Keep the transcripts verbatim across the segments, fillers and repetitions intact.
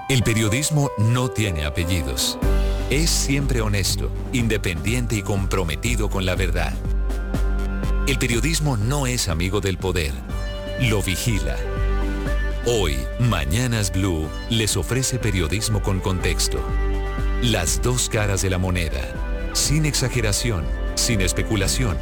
El periodismo no tiene apellidos. Es siempre honesto, independiente y comprometido con la verdad. El periodismo no es amigo del poder, lo vigila. Hoy, Mañanas Blue les ofrece periodismo con contexto. Las dos caras de la moneda, sin exageración, sin especulación.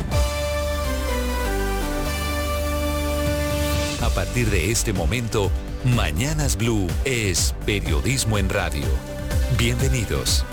A partir de este momento, Mañanas Blue es periodismo en radio. Bienvenidos.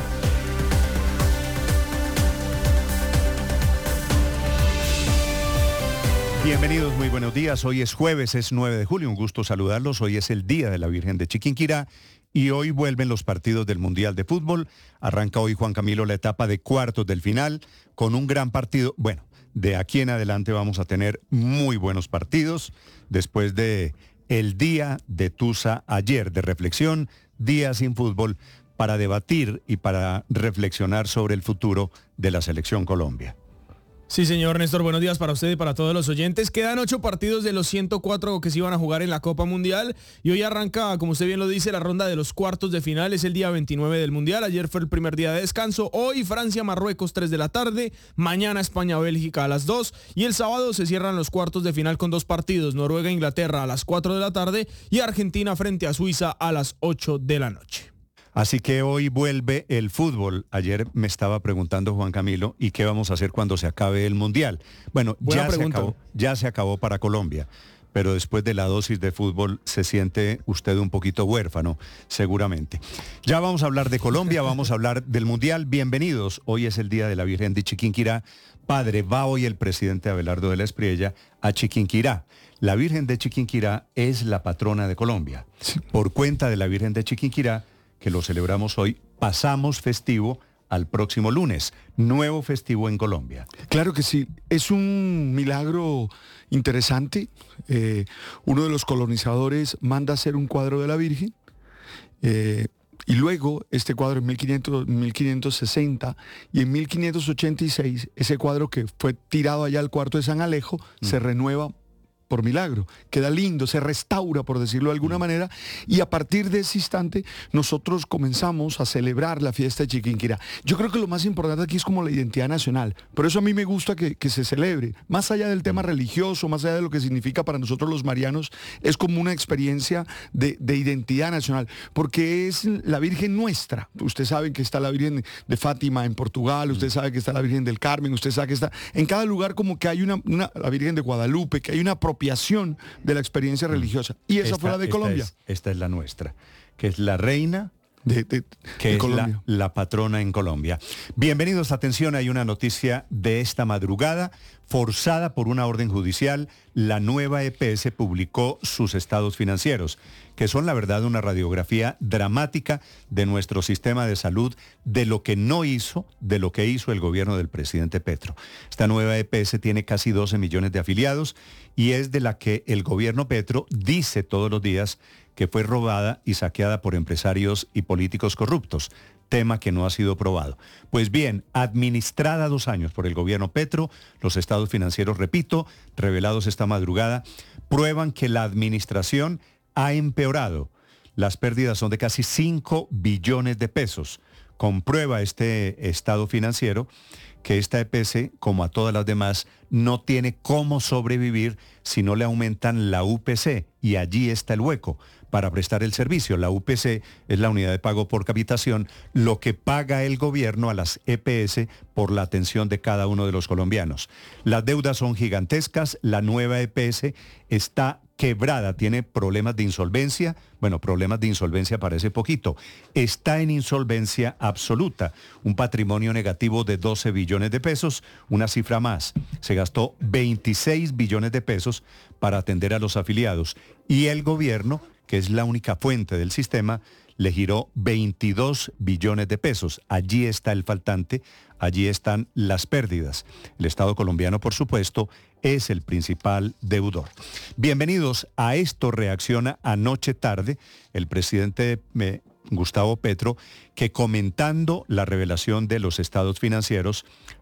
Bienvenidos, muy buenos días. Hoy es jueves, es nueve de julio. Un gusto saludarlos. Hoy es el Día de la Virgen de Chiquinquirá y hoy vuelven los partidos del Mundial de Fútbol. Arranca hoy, Juan Camilo, la etapa de cuartos del final con un gran partido. Bueno, de aquí en adelante vamos a tener muy buenos partidos después de el día de Tusa ayer, de reflexión, día sin fútbol, para debatir y para reflexionar sobre el futuro de la Selección Colombia. Sí, señor Néstor, buenos días para usted y para todos los oyentes. Quedan ocho partidos de los ciento cuatro que se iban a jugar en la Copa Mundial y hoy arranca, como usted bien lo dice, la ronda de los cuartos de final. Es el día veintinueve del Mundial. Ayer fue el primer día de descanso. Hoy Francia-Marruecos, tres de la tarde. Mañana España-Bélgica a las dos. Y el sábado se cierran los cuartos de final con dos partidos. Noruega-Inglaterra a las cuatro de la tarde y Argentina frente a Suiza a las ocho de la noche. Así que hoy vuelve el fútbol. Ayer me estaba preguntando Juan Camilo, ¿y qué vamos a hacer cuando se acabe el Mundial? Bueno, ya se, acabó, ya se acabó para Colombia, pero después de la dosis de fútbol se siente usted un poquito huérfano, seguramente. Ya vamos a hablar de Colombia, vamos a hablar del Mundial. Bienvenidos. Hoy es el Día de la Virgen de Chiquinquirá. Padre, va hoy el presidente Abelardo de la Espriella a Chiquinquirá. La Virgen de Chiquinquirá es la patrona de Colombia. Sí. Por cuenta de la Virgen de Chiquinquirá, que lo celebramos hoy, pasamos festivo al próximo lunes, nuevo festivo en Colombia. Claro que sí, es un milagro interesante. Eh, uno de los colonizadores manda hacer un cuadro de la Virgen, eh, y luego este cuadro en mil quinientos sesenta y en mil quinientos ochenta y seis, ese cuadro que fue tirado allá al cuarto de San Alejo, mm. se renueva por milagro, queda lindo, se restaura, por decirlo de alguna manera, y a partir de ese instante nosotros comenzamos a celebrar la fiesta de Chiquinquirá. Yo creo que lo más importante aquí es como la identidad nacional, por eso a mí me gusta que, que se celebre, más allá del tema religioso, más allá de lo que significa para nosotros los marianos, es como una experiencia de, de identidad nacional, porque es la Virgen nuestra. Usted sabe que está la Virgen de Fátima en Portugal, usted sabe que está la Virgen del Carmen, usted sabe que está en cada lugar, como que hay una, una la Virgen de Guadalupe, que hay una apropiación de la experiencia religiosa. Y esa esta, fue la de esta Colombia. Es, esta es la nuestra, que es la reina, de, de, que de es Colombia. La, la patrona en Colombia. Bienvenidos, atención, hay una noticia de esta madrugada. Forzada por una orden judicial, la nueva E P S publicó sus estados financieros, que son la verdad una radiografía dramática de nuestro sistema de salud, de lo que no hizo, de lo que hizo el gobierno del presidente Petro. Esta nueva E P S tiene casi doce millones de afiliados y es de la que el gobierno Petro dice todos los días que fue robada y saqueada por empresarios y políticos corruptos, tema que no ha sido probado. Pues bien, administrada dos años por el gobierno Petro, los estados financieros, repito, revelados esta madrugada, prueban que la administración ha empeorado. Las pérdidas son de casi cinco billones de pesos. Comprueba este estado financiero que esta E P S, como a todas las demás, no tiene cómo sobrevivir si no le aumentan la U P C, y allí está el hueco para prestar el servicio. La U P C es la unidad de pago por capitación, lo que paga el gobierno a las E P S por la atención de cada uno de los colombianos. Las deudas son gigantescas, la nueva E P S está quebrada, tiene problemas de insolvencia, bueno, problemas de insolvencia parece poquito, está en insolvencia absoluta, un patrimonio negativo de doce billones de pesos, una cifra más, se gastó veintiséis billones de pesos para atender a los afiliados y el gobierno, que es la única fuente del sistema, le giró veintidós billones de pesos. Allí está el faltante, allí están las pérdidas. El Estado colombiano, por supuesto, es el principal deudor. Bienvenidos a Esto Reacciona. Anoche tarde, el presidente eh, Gustavo Petro, que comentando la revelación de los estados financieros,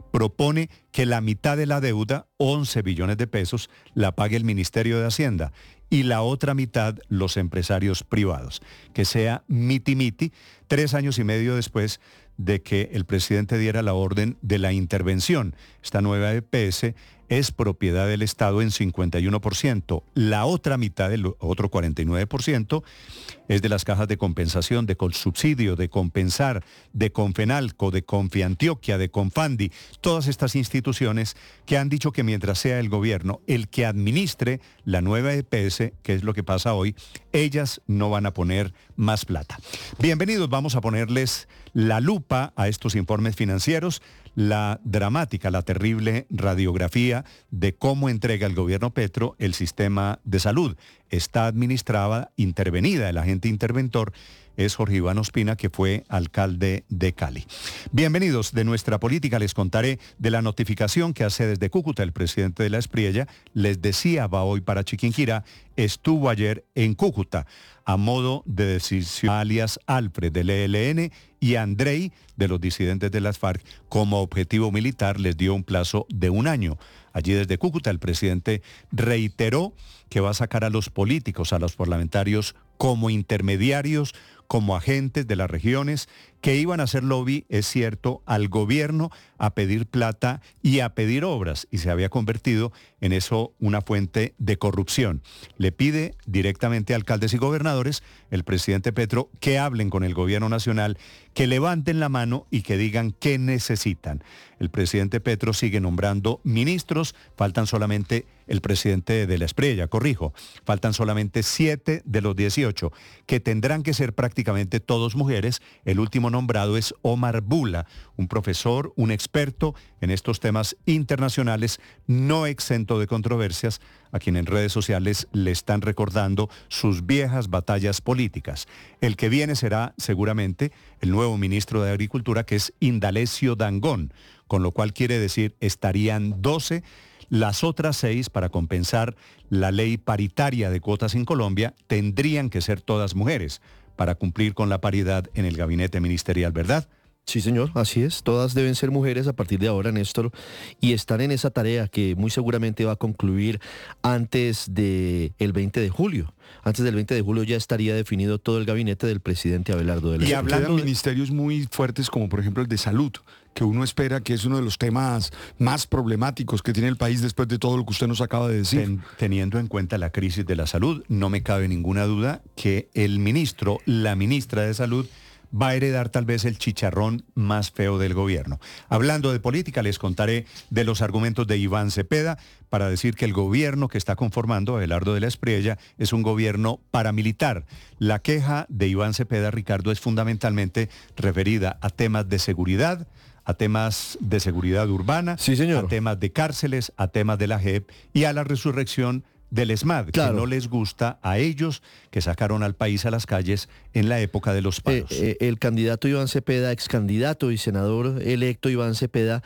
propone que la mitad de la deuda, once billones de pesos, la pague el Ministerio de Hacienda y la otra mitad los empresarios privados. Que sea miti-miti, tres años y medio después de que el presidente diera la orden de la intervención. Esta nueva E P S es propiedad del Estado en cincuenta y uno por ciento. La otra mitad, el otro cuarenta y nueve por ciento, es de las cajas de compensación, de Colsubsidio, de Compensar, de Confenalco, de Confiantioquia, de Confandi, todas estas instituciones que han dicho que mientras sea el gobierno el que administre la nueva E P S, que es lo que pasa hoy, ellas no van a poner más plata. Bienvenidos, vamos a ponerles la lupa a estos informes financieros, la dramática, la terrible radiografía de cómo entrega el gobierno Petro el sistema de salud. Está administrada, intervenida, el agente interventor es Jorge Iván Ospina, que fue alcalde de Cali. Bienvenidos. De nuestra política les contaré de la notificación que hace desde Cúcuta el presidente de la Espriella. Les decía, va hoy para Chiquinquirá, estuvo ayer en Cúcuta a modo de decisión, alias Alfred del E L N y Andrei de los disidentes de las FARC, como objetivo militar les dio un plazo de un año. Allí desde Cúcuta el presidente reiteró que va a sacar a los políticos, a los parlamentarios como intermediarios, como agentes de las regiones, que iban a hacer lobby, es cierto, al gobierno a pedir plata y a pedir obras, y se había convertido en eso una fuente de corrupción. Le pide directamente a alcaldes y gobernadores, el presidente Petro, que hablen con el gobierno nacional, que levanten la mano y que digan qué necesitan. El presidente Petro sigue nombrando ministros, faltan solamente el presidente de la Espriella, corrijo, faltan solamente siete de los dieciocho, que tendrán que ser prácticamente todos mujeres. El último nombrado es Omar Bula, un profesor, un experto en estos temas internacionales, no exento de controversias, a quien en redes sociales le están recordando sus viejas batallas políticas. El que viene será seguramente el nuevo ministro de Agricultura, que es Indalecio Dangond, con lo cual quiere decir estarían doce. Las otras seis, para compensar la ley paritaria de cuotas en Colombia, tendrían que ser todas mujeres para cumplir con la paridad en el gabinete ministerial, ¿verdad? Sí, señor, así es. Todas deben ser mujeres a partir de ahora, Néstor, y están en esa tarea que muy seguramente va a concluir antes del veinte de julio. Antes del veinte de julio ya estaría definido todo el gabinete del presidente Abelardo de la Y Espriella. hablando de ministerios muy fuertes, como por ejemplo el de salud, que uno espera que es uno de los temas más problemáticos que tiene el país después de todo lo que usted nos acaba de decir. Ten, teniendo en cuenta la crisis de la salud, no me cabe ninguna duda que el ministro, la ministra de Salud, va a heredar tal vez el chicharrón más feo del gobierno. Hablando de política, les contaré de los argumentos de Iván Cepeda para decir que el gobierno que está conformando Abelardo de la Espriella es un gobierno paramilitar. La queja de Iván Cepeda, Ricardo, es fundamentalmente referida a temas de seguridad, a temas de seguridad urbana, sí, señor, a temas de cárceles, a temas de la J E P y a la resurrección del ESMAD, claro, que no les gusta a ellos, que sacaron al país a las calles en la época de los paros. Eh, eh, el candidato Iván Cepeda, ex candidato y senador electo Iván Cepeda,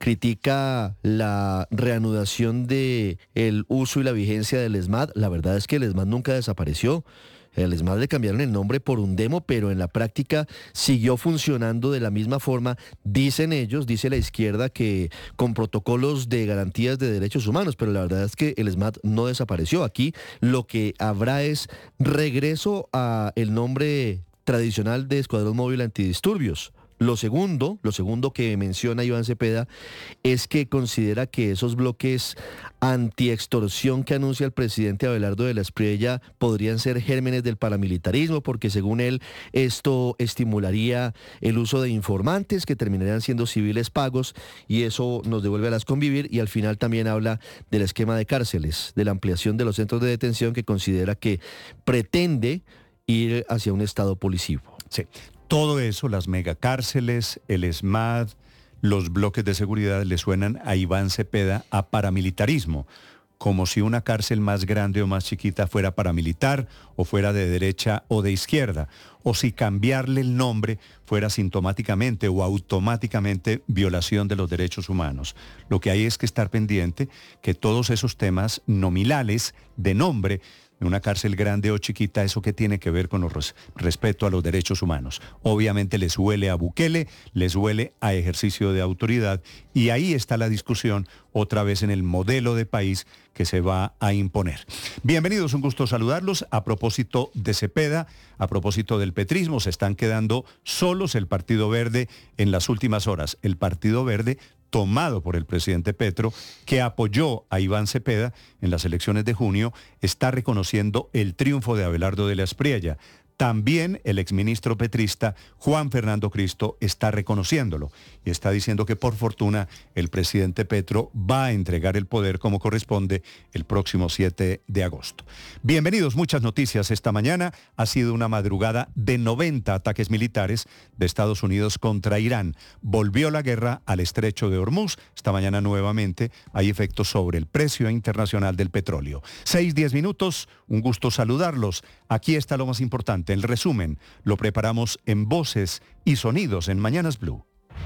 critica la reanudación de el uso y la vigencia del ESMAD. La verdad es que el ESMAD nunca desapareció. El ESMAD le cambiaron el nombre por un demo, pero en la práctica siguió funcionando de la misma forma, dicen ellos, dice la izquierda, que con protocolos de garantías de derechos humanos, pero la verdad es que el ESMAD no desapareció. Aquí lo que habrá es regreso a el nombre tradicional de Escuadrón Móvil Antidisturbios. Lo segundo, lo segundo que menciona Iván Cepeda es que considera que esos bloques antiextorsión que anuncia el presidente Abelardo de la Espriella podrían ser gérmenes del paramilitarismo, porque según él esto estimularía el uso de informantes que terminarían siendo civiles pagos y eso nos devuelve a las convivir, y al final también habla del esquema de cárceles, de la ampliación de los centros de detención que considera que pretende ir hacia un estado policivo. Sí. Todo eso, las megacárceles, el ESMAD, los bloques de seguridad, le suenan a Iván Cepeda a paramilitarismo, como si una cárcel más grande o más chiquita fuera paramilitar o fuera de derecha o de izquierda, o si cambiarle el nombre fuera sintomáticamente o automáticamente violación de los derechos humanos. Lo que hay es que estar pendiente que todos esos temas nominales de nombre en una cárcel grande o chiquita, ¿eso qué tiene que ver con el res- respeto a los derechos humanos? Obviamente les huele a Bukele, les huele a ejercicio de autoridad, y ahí está la discusión otra vez en el modelo de país que se va a imponer. Bienvenidos, un gusto saludarlos. A propósito de Cepeda, a propósito del petrismo, se están quedando solos el Partido Verde en las últimas horas. El Partido Verde tomado por el presidente Petro, que apoyó a Iván Cepeda en las elecciones de junio, está reconociendo el triunfo de Abelardo de la Espriella. También el exministro petrista Juan Fernando Cristo está reconociéndolo y está diciendo que por fortuna el presidente Petro va a entregar el poder como corresponde el próximo siete de agosto. Bienvenidos, muchas noticias esta mañana. Ha sido una madrugada de noventa ataques militares de Estados Unidos contra Irán. Volvió la guerra al estrecho de Hormuz. Esta mañana nuevamente hay efectos sobre el precio internacional del petróleo. Seis, diez minutos, un gusto saludarlos. Aquí está lo más importante. El resumen lo preparamos en Voces y Sonidos en Mañanas Blue.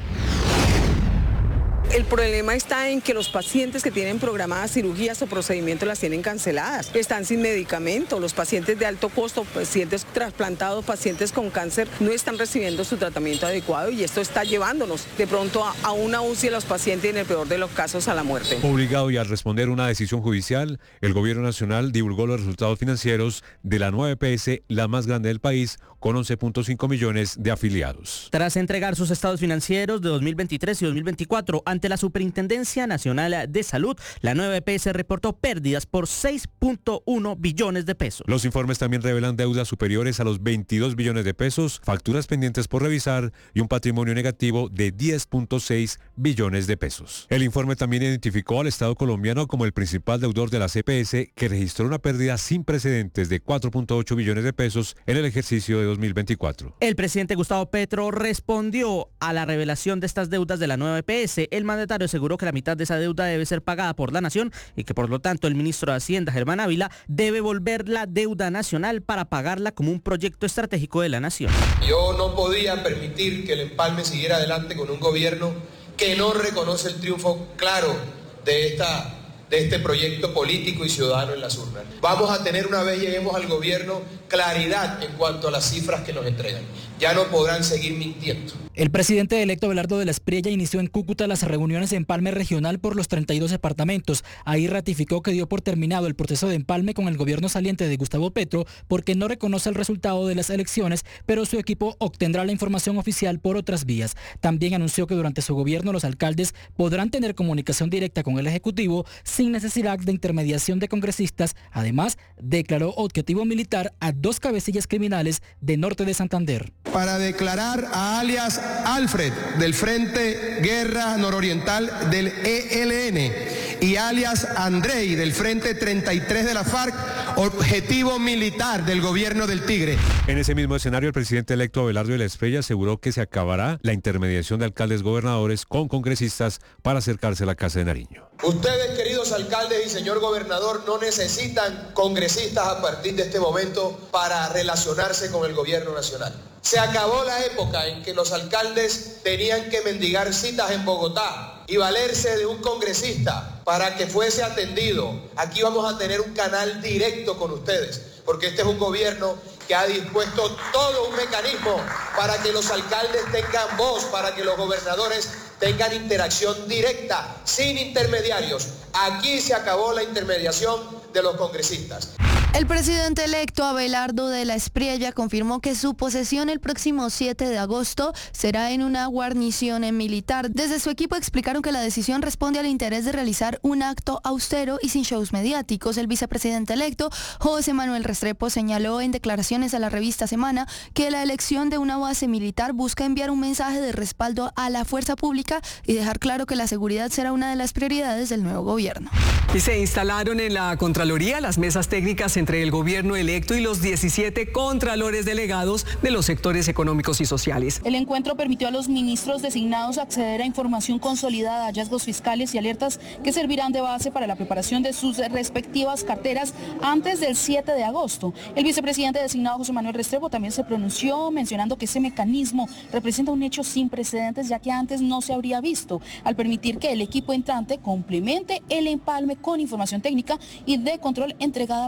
El problema está en que los pacientes que tienen programadas cirugías o procedimientos las tienen canceladas. Están sin medicamento. Los pacientes de alto costo, pacientes trasplantados, pacientes con cáncer, no están recibiendo su tratamiento adecuado y esto está llevándonos de pronto a, a una U C I de los pacientes y en el peor de los casos a la muerte. Obligado y al responder una decisión judicial, el gobierno nacional divulgó los resultados financieros de la nueva E P S, la más grande del país, con once punto cinco millones de afiliados. Tras entregar sus estados financieros de dos mil veintitrés y dos mil veinticuatro ante la Superintendencia Nacional de Salud, la nueva E P S reportó pérdidas por seis punto uno billones de pesos. Los informes también revelan deudas superiores a los veintidós billones de pesos, facturas pendientes por revisar y un patrimonio negativo de diez punto seis billones de pesos. El informe también identificó al Estado colombiano como el principal deudor de la E P S, que registró una pérdida sin precedentes de cuatro punto ocho billones de pesos en el ejercicio de dos mil veinticuatro. El presidente Gustavo Petro respondió a la revelación de estas deudas de la nueva E P S. El mandatario aseguró que la mitad de esa deuda debe ser pagada por la nación y que por lo tanto el ministro de Hacienda, Germán Ávila, debe volver la deuda nacional para pagarla como un proyecto estratégico de la nación. Yo no podía permitir que el empalme siguiera adelante con un gobierno que no reconoce el triunfo claro de esta de este proyecto político y ciudadano en las urnas. Vamos a tener, una vez lleguemos al gobierno, claridad en cuanto a las cifras que nos entregan. Ya no podrán seguir mintiendo. El presidente electo Abelardo de la Espriella inició en Cúcuta las reuniones de empalme regional por los treinta y dos departamentos. Ahí ratificó que dio por terminado el proceso de empalme con el gobierno saliente de Gustavo Petro porque no reconoce el resultado de las elecciones, pero su equipo obtendrá la información oficial por otras vías. También anunció que durante su gobierno los alcaldes podrán tener comunicación directa con el Ejecutivo sin necesidad de intermediación de congresistas. Además, declaró objetivo militar a dos cabecillas criminales de Norte de Santander. Para declarar a alias Alfred del Frente Guerra Nororiental del E L N y alias Andrei del Frente treinta y tres de la FARC, objetivo militar del gobierno del Tigre. En ese mismo escenario, el presidente electo Abelardo de la Espriella aseguró que se acabará la intermediación de alcaldes gobernadores con congresistas para acercarse a la Casa de Nariño. Ustedes, queridos alcaldes y señor gobernador, no necesitan congresistas a partir de este momento para relacionarse con el gobierno nacional. Se acabó la época en que los alcaldes tenían que mendigar citas en Bogotá y valerse de un congresista para que fuese atendido. Aquí vamos a tener un canal directo con ustedes, porque este es un gobierno que ha dispuesto todo un mecanismo para que los alcaldes tengan voz, para que los gobernadores tengan interacción directa, sin intermediarios. Aquí se acabó la intermediación de los congresistas. El presidente electo Abelardo de la Espriella confirmó que su posesión el próximo siete de agosto será en una guarnición militar. Desde su equipo explicaron que la decisión responde al interés de realizar un acto austero y sin shows mediáticos. El vicepresidente electo José Manuel Restrepo señaló en declaraciones a la revista Semana que la elección de una base militar busca enviar un mensaje de respaldo a la fuerza pública y dejar claro que la seguridad será una de las prioridades del nuevo gobierno. Y se instalaron en la Contraloría las mesas técnicas entre el gobierno electo y los diecisiete contralores delegados de los sectores económicos y sociales. El encuentro permitió a los ministros designados acceder a información consolidada, hallazgos fiscales y alertas que servirán de base para la preparación de sus respectivas carteras antes del siete de agosto. El vicepresidente designado José Manuel Restrepo también se pronunció mencionando que ese mecanismo representa un hecho sin precedentes, ya que antes no se habría visto, al permitir que el equipo entrante complemente el empalme con información técnica y de control entregada por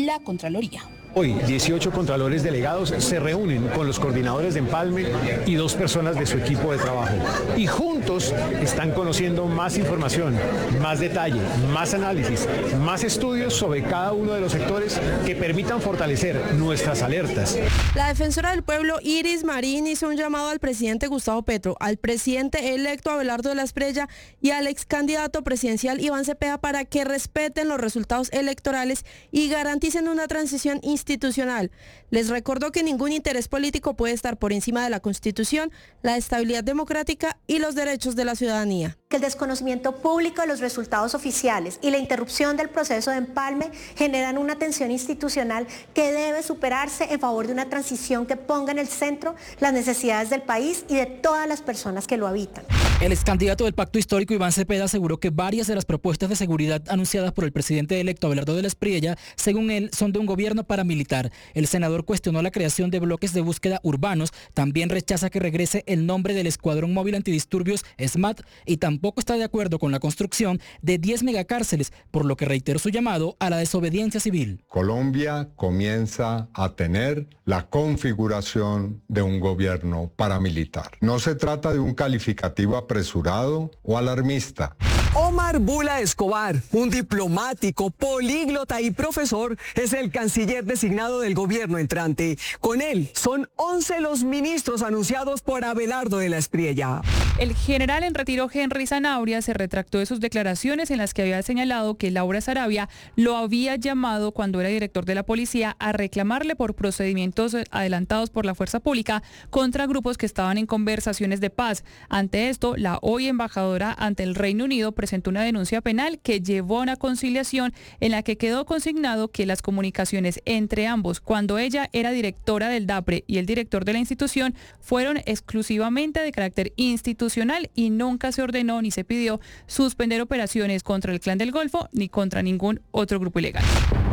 la Contraloría. Hoy, dieciocho contralores delegados se reúnen con los coordinadores de Empalme y dos personas de su equipo de trabajo. Y juntos están conociendo más información, más detalle, más análisis, más estudios sobre cada uno de los sectores que permitan fortalecer nuestras alertas. La defensora del pueblo Iris Marín hizo un llamado al presidente Gustavo Petro, al presidente electo Abelardo de la Espriella y al ex candidato presidencial Iván Cepeda para que respeten los resultados electorales y garanticen una transición institucional. institucional. Les recordó que ningún interés político puede estar por encima de la Constitución, la estabilidad democrática y los derechos de la ciudadanía. Que el desconocimiento público de los resultados oficiales y la interrupción del proceso de empalme generan una tensión institucional que debe superarse en favor de una transición que ponga en el centro las necesidades del país y de todas las personas que lo habitan. El ex candidato del Pacto Histórico, Iván Cepeda, aseguró que varias de las propuestas de seguridad anunciadas por el presidente electo Abelardo de la Espriella, según él, son de un gobierno paramilitar. El senador cuestionó la creación de bloques de búsqueda urbanos, también rechaza que regrese el nombre del Escuadrón Móvil Antidisturbios SMAT y tampoco está de acuerdo con la construcción de diez megacárceles, por lo que reiteró su llamado a la desobediencia civil. Colombia comienza a tener la configuración de un gobierno paramilitar. No se trata de un calificativo apresurado o alarmista. Omar Bula Escobar, un diplomático, políglota y profesor, es el canciller designado del gobierno entrante. Con él son once los ministros anunciados por Abelardo de la Espriella. El general en retiro Henry Zanabria se retractó de sus declaraciones en las que había señalado que Laura Sarabia lo había llamado cuando era director de la policía a reclamarle por procedimientos adelantados por la fuerza pública contra grupos que estaban en conversaciones de paz. Ante esto, la hoy embajadora ante el Reino Unido presentó una denuncia penal que llevó a una conciliación en la que quedó consignado que las comunicaciones entre ambos, cuando ella era directora del DAPRE y el director de la institución, fueron exclusivamente de carácter institucional y nunca se ordenó ni se pidió suspender operaciones contra el Clan del Golfo ni contra ningún otro grupo ilegal.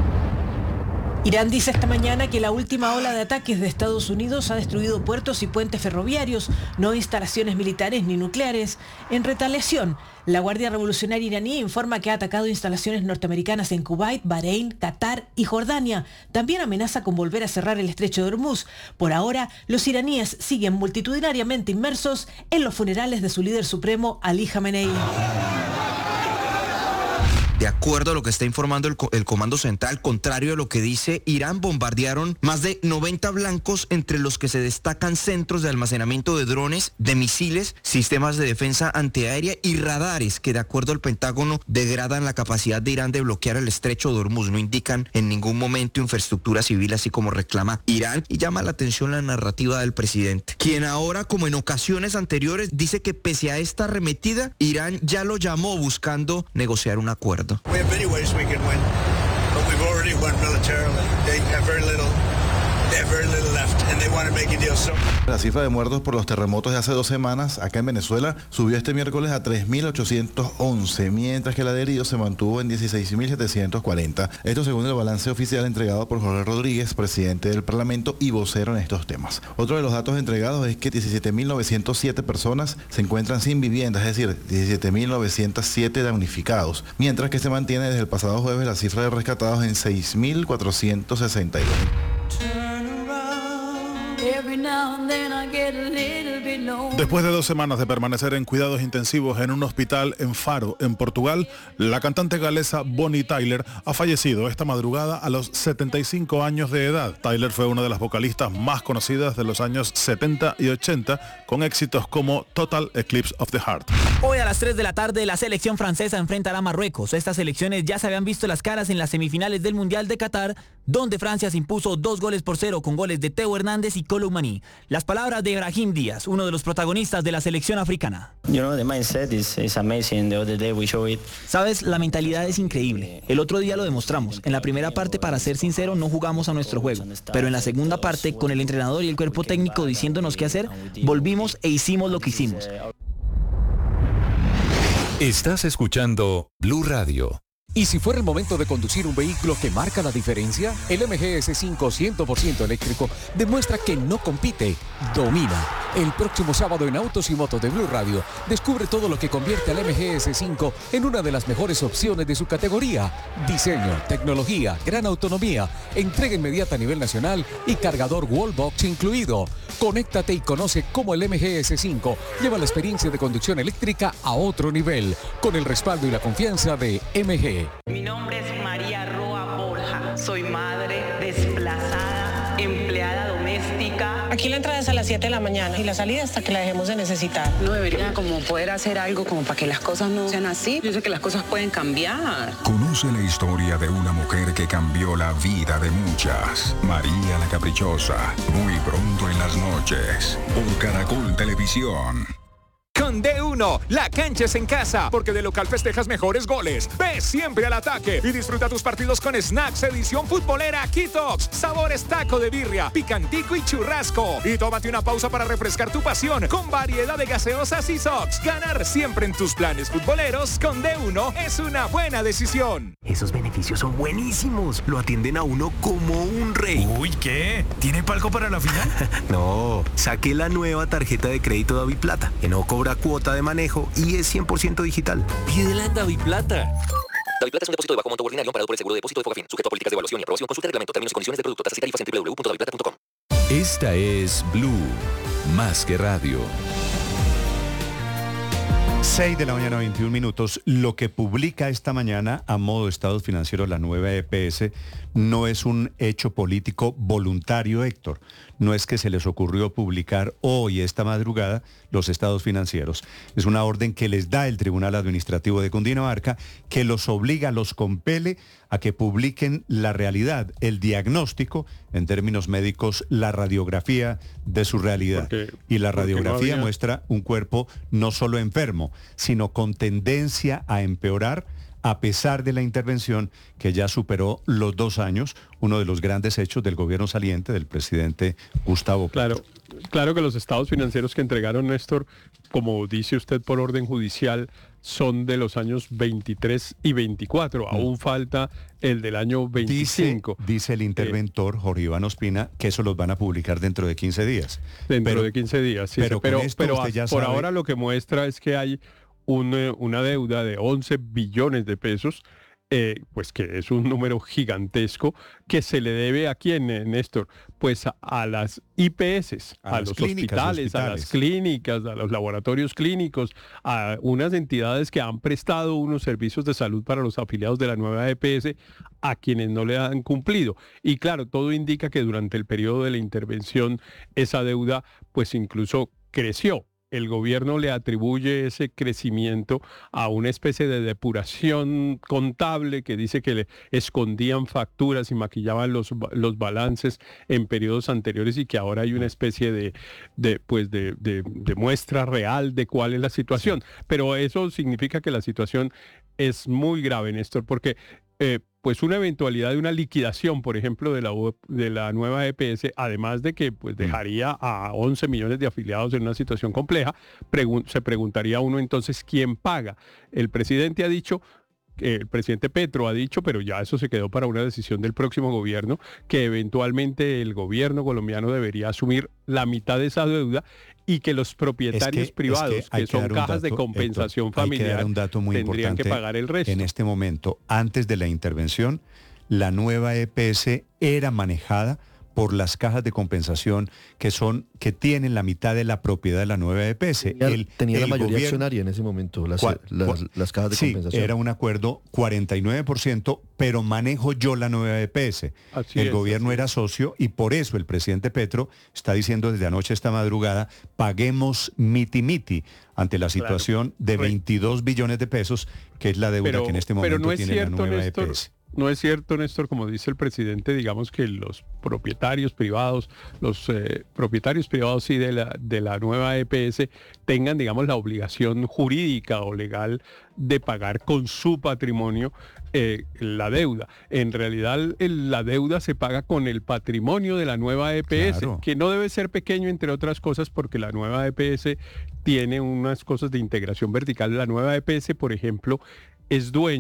Irán dice esta mañana que la última ola de ataques de Estados Unidos ha destruido puertos y puentes ferroviarios, no instalaciones militares ni nucleares. En retaliación, la Guardia Revolucionaria iraní informa que ha atacado instalaciones norteamericanas en Kuwait, Bahrein, Qatar y Jordania. También amenaza con volver a cerrar el estrecho de Hormuz. Por ahora, los iraníes siguen multitudinariamente inmersos en los funerales de su líder supremo, Ali Khamenei. De acuerdo a lo que está informando el, el Comando Central, contrario a lo que dice Irán, bombardearon más de noventa blancos, entre los que se destacan centros de almacenamiento de drones, de misiles, sistemas de defensa antiaérea y radares que, de acuerdo al Pentágono, degradan la capacidad de Irán de bloquear el estrecho de Hormuz. No indican en ningún momento infraestructura civil, así como reclama Irán, y llama la atención la narrativa del presidente, quien ahora, como en ocasiones anteriores, dice que pese a esta arremetida, Irán ya lo llamó buscando negociar un acuerdo. We have many ways we can win, but we've already won militarily. They have very little, they have very little left, and they want to make a deal. So la cifra de muertos por los terremotos de hace dos semanas acá en Venezuela subió este miércoles a tres mil ochocientos once, mientras que la de heridos se mantuvo en dieciséis mil setecientos cuarenta. Esto según el balance oficial entregado por Jorge Rodríguez, presidente del Parlamento y vocero en estos temas. Otro de los datos entregados es que diecisiete mil novecientos siete personas se encuentran sin vivienda, es decir, diecisiete mil novecientos siete damnificados, mientras que se mantiene desde el pasado jueves la cifra de rescatados en seis mil cuatrocientos sesenta y dos. Después de dos semanas de permanecer en cuidados intensivos en un hospital en Faro, en Portugal, la cantante galesa Bonnie Tyler ha fallecido esta madrugada a los setenta y cinco años de edad. Tyler fue una de las vocalistas más conocidas de los años setenta y ochenta, con éxitos como Total Eclipse of the Heart. Hoy a las tres de la tarde la selección francesa enfrentará a Marruecos. Estas selecciones ya se habían visto las caras en las semifinales del Mundial de Qatar, donde Francia se impuso dos goles por cero con goles de Teo Hernández y Kolo Muani. Las palabras de Brahim Díaz, uno de los protagonistas de la selección africana. You know, the mindset is, is amazing. The other day we show it. Sabes, la mentalidad es increíble. El otro día lo demostramos. En la primera parte, para ser sincero, no jugamos a nuestro juego. Pero en la segunda parte, con el entrenador y el cuerpo técnico diciéndonos qué hacer, volvimos e hicimos lo que hicimos. Estás escuchando Blue Radio. ¿Y si fuera el momento de conducir un vehículo que marca la diferencia? El M G S cinco cien por ciento eléctrico demuestra que no compite, domina. El próximo sábado en Autos y Motos de Blue Radio, descubre todo lo que convierte al M G S cinco en una de las mejores opciones de su categoría. Diseño, tecnología, gran autonomía, entrega inmediata a nivel nacional y cargador Wallbox incluido. Conéctate y conoce cómo el M G S cinco lleva la experiencia de conducción eléctrica a otro nivel, con el respaldo y la confianza de M G. Mi nombre es María Roa Borja. Soy madre, desplazada, empleada doméstica. Aquí la entrada es a las siete de la mañana y la salida hasta que la dejemos de necesitar. No debería como poder hacer algo como para que las cosas no sean así. Yo sé que las cosas pueden cambiar. Conoce la historia de una mujer que cambió la vida de muchas. María la Caprichosa. Muy pronto en las noches. Por Caracol Televisión. Con D uno, la cancha es en casa, porque de local festejas mejores goles. Ve siempre al ataque y disfruta tus partidos con Snacks edición futbolera Kitox. Sabores taco de birria, picantico y churrasco. Y tómate una pausa para refrescar tu pasión con variedad de gaseosas y sox. Ganar siempre en tus planes futboleros con D uno es una buena decisión. Esos beneficios son buenísimos. Lo atienden a uno como un rey. Uy, ¿qué? ¿Tiene palco para la final? No, saqué la nueva tarjeta de crédito Daviplata, que no cobra cuota de manejo y es cien por ciento digital. Pídela en Daviplata. Daviplata es un depósito de bajo monto ordinario amparado por el seguro de depósito de Fogafín, sujeto a políticas de evaluación y aprobación. Consulta el reglamento, términos y condiciones de producto, tasas y tarifas en doble u doble u doble u punto daviplata punto com. Esta es Blue, más que radio. seis de la mañana, veintiún minutos. Lo que publica esta mañana a modo de estados financieros la nueva E P S no es un hecho político voluntario, Héctor. No es que se les ocurrió publicar hoy, esta madrugada, los estados financieros. Es una orden que les da el Tribunal Administrativo de Cundinamarca, que los obliga, los compele a que publiquen la realidad, el diagnóstico, en términos médicos, la radiografía de su realidad. Porque, y la radiografía no había... muestra un cuerpo no solo enfermo, sino con tendencia a empeorar, a pesar de la intervención que ya superó los dos años, uno de los grandes hechos del gobierno saliente del presidente Gustavo Petro. Claro, claro que los estados financieros que entregaron, Néstor, como dice usted por orden judicial, son de los años veintitrés y veinticuatro. Mm. Aún falta el del año veinticinco. Dice, dice el interventor, eh, Jorge Iván Ospina, que eso los van a publicar dentro de quince días. Dentro pero, de quince días, sí. Pero, pero, pero usted ya por sabe... ahora lo que muestra es que hay un, una deuda de once billones de pesos, eh, pues que es un número gigantesco, que se le debe a quién, eh, Néstor, pues a, a las I P S, a, a los clínicas, hospitales, hospitales, a las clínicas, a los laboratorios clínicos, a unas entidades que han prestado unos servicios de salud para los afiliados de la nueva E P S, a quienes no le han cumplido. Y claro, todo indica que durante el periodo de la intervención esa deuda pues incluso creció. El gobierno le atribuye ese crecimiento a una especie de depuración contable que dice que le escondían facturas y maquillaban los, los balances en periodos anteriores y que ahora hay una especie de, de, pues de, de, de muestra real de cuál es la situación. Pero eso significa que la situación es muy grave, Néstor, porque eh, pues una eventualidad de una liquidación, por ejemplo, de la, de la nueva E P S, además de que pues dejaría a once millones de afiliados en una situación compleja, pregun- se preguntaría uno entonces quién paga. El presidente ha dicho, el presidente Petro ha dicho, pero ya eso se quedó para una decisión del próximo gobierno, que eventualmente el gobierno colombiano debería asumir la mitad de esa deuda y que los propietarios es que, privados, es que, que son cajas dato, de compensación Héctor, familiar, hay que dar un dato muy tendrían que pagar el resto. En este momento, antes de la intervención, la nueva E P S era manejada por las cajas de compensación que son que tienen la mitad de la propiedad de la nueva E P S. Tenía, el, tenía el la mayoría gobierno, accionaria en ese momento, las, cual, las, cual, las cajas de sí, compensación. Era un acuerdo cuarenta y nueve por ciento, pero manejo yo la nueva E P S. Así el es, gobierno era socio y por eso el presidente Petro está diciendo desde anoche esta madrugada, paguemos miti miti ante la situación claro. de veintidós billones de pesos, que es la deuda pero, que en este momento no tiene cierto, la nueva Néstor, E P S. No es cierto, Néstor, como dice el presidente, digamos que los propietarios privados, los eh, propietarios privados sí de la, de la nueva E P S tengan, digamos, la obligación jurídica o legal de pagar con su patrimonio eh, la deuda. En realidad el, la deuda se paga con el patrimonio de la nueva E P S, claro. que no debe ser pequeño, entre otras cosas, porque la nueva E P S tiene unas cosas de integración vertical. La nueva E P S, por ejemplo, es dueña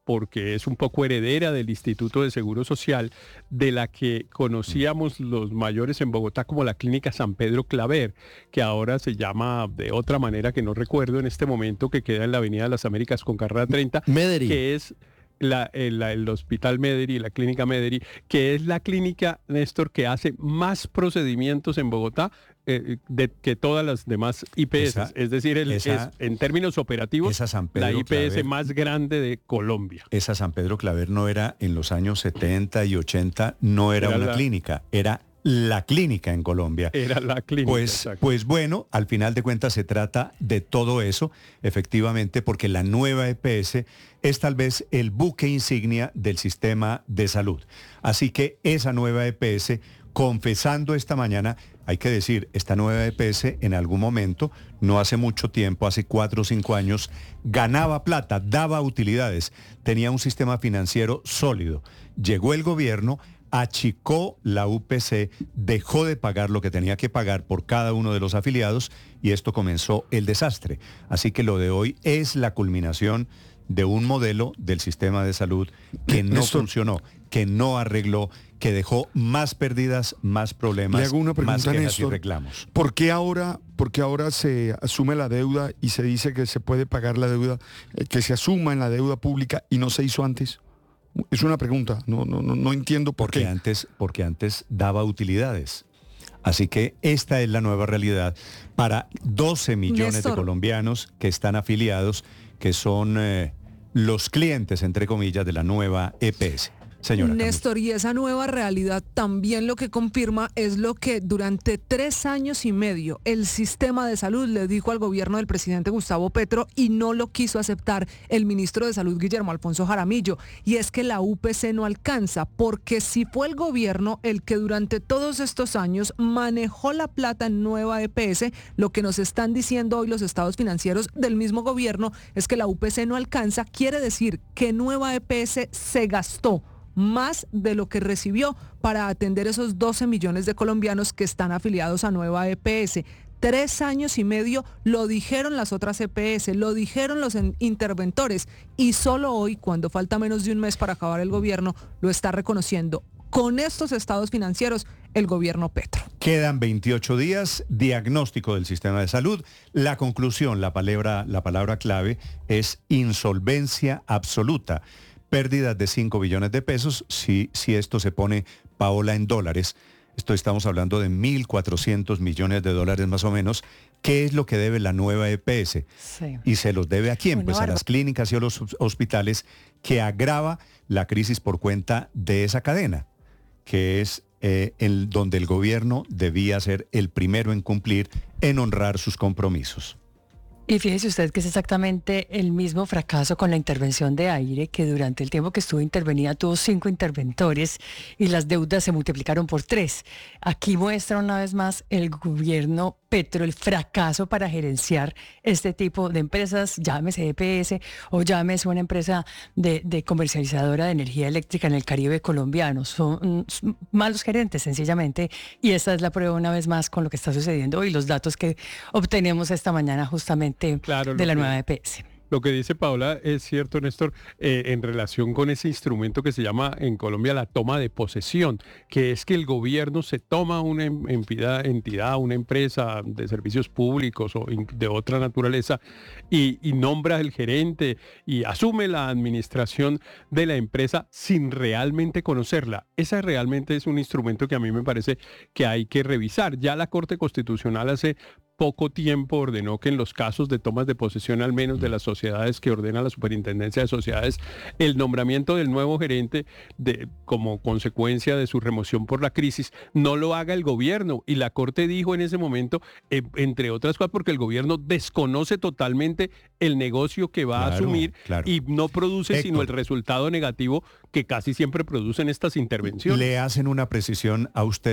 porque es un poco heredera del Instituto de Seguro Social, de la que conocíamos los mayores en Bogotá como la Clínica San Pedro Claver, que ahora se llama de otra manera que no recuerdo en este momento, que queda en la Avenida de las Américas con carrera treinta, Mederi. que es la, el, la, el Hospital Mederi, la Clínica Mederi, que es la clínica, Néstor, que hace más procedimientos en Bogotá eh, de, que todas las demás I P S. Esa, es decir, el, esa, es, en términos operativos, la I P S Claver, más grande de Colombia. Esa San Pedro Claver no era en los años setenta y ochenta, no era, era una la, clínica, era la clínica en Colombia. Era la clínica. Pues, pues bueno, al final de cuentas se trata de todo eso, efectivamente, porque la nueva E P S es tal vez el buque insignia del sistema de salud. Así que esa nueva E P S, confesando esta mañana, hay que decir, esta nueva E P S en algún momento, no hace mucho tiempo, hace cuatro o cinco años, ganaba plata, daba utilidades, tenía un sistema financiero sólido. Llegó el gobierno, achicó la U P C, dejó de pagar lo que tenía que pagar por cada uno de los afiliados y esto comenzó el desastre. Así que lo de hoy es la culminación de un modelo del sistema de salud que no Néstor, funcionó, que no arregló, que dejó más pérdidas, más problemas, le hago una pregunta, más quejas Néstor, y reclamos. ¿Por qué ahora, por qué ahora se asume la deuda y se dice que se puede pagar la deuda, eh, que se asuma en la deuda pública y no se hizo antes? Es una pregunta, no, no, no, no entiendo por porque qué. Antes, porque antes daba utilidades. Así que esta es la nueva realidad para doce millones Néstor. de colombianos que están afiliados, que son eh, los clientes, entre comillas, de la nueva E P S. Señora Néstor, y esa nueva realidad también lo que confirma es lo que durante tres años y medio el sistema de salud le dijo al gobierno del presidente Gustavo Petro y no lo quiso aceptar el ministro de Salud Guillermo Alfonso Jaramillo, y es que la U P C no alcanza, porque si fue el gobierno el que durante todos estos años manejó la plata en nueva E P S, lo que nos están diciendo hoy los estados financieros del mismo gobierno es que la U P C no alcanza, quiere decir que nueva E P S se gastó más de lo que recibió para atender esos doce millones de colombianos que están afiliados a nueva E P S. Tres años y medio lo dijeron las otras E P S, lo dijeron los interventores y solo hoy, cuando falta menos de un mes para acabar el gobierno, lo está reconociendo con estos estados financieros el gobierno Petro. Quedan veintiocho días, diagnóstico del sistema de salud. La conclusión, la palabra, la palabra clave es insolvencia absoluta. Pérdidas de cinco billones de pesos, si, si esto se pone, Paola, en dólares, esto estamos hablando de mil cuatrocientos millones de dólares más o menos. ¿Qué es lo que debe la nueva E P S? Sí. ¿Y se los debe a quién? Bueno, pues a las clínicas y a los hospitales, que agrava la crisis por cuenta de esa cadena, que es eh, el, donde el gobierno debía ser el primero en cumplir, en honrar sus compromisos. Y fíjese usted que es exactamente el mismo fracaso con la intervención de aire, que durante el tiempo que estuvo intervenida tuvo cinco interventores y las deudas se multiplicaron por tres. Aquí muestra una vez más el gobierno Petro el fracaso para gerenciar este tipo de empresas, llámese E P S o llámese una empresa de, de comercializadora de energía eléctrica en el Caribe colombiano. Son, son malos gerentes sencillamente, y esta es la prueba una vez más con lo que está sucediendo hoy, los datos que obtenemos esta mañana justamente Claro, de la que, nueva E P S. Lo que dice Paola es cierto, Néstor, eh, en relación con ese instrumento que se llama en Colombia la toma de posesión, que es que el gobierno se toma una entidad, entidad una empresa de servicios públicos o de otra naturaleza y, y nombra el gerente y asume la administración de la empresa sin realmente conocerla. Esa realmente es un instrumento que a mí me parece que hay que revisar. Ya la Corte Constitucional hace poco tiempo ordenó que en los casos de tomas de posesión, al menos de las sociedades que ordena la Superintendencia de Sociedades, el nombramiento del nuevo gerente de, como consecuencia de su remoción por la crisis, no lo haga el gobierno. Y la Corte dijo en ese momento, eh, entre otras cosas, porque el gobierno desconoce totalmente el negocio que va claro, a asumir claro. y no produce Héctor, sino el resultado negativo que casi siempre producen estas intervenciones. Le hacen una precisión a usted.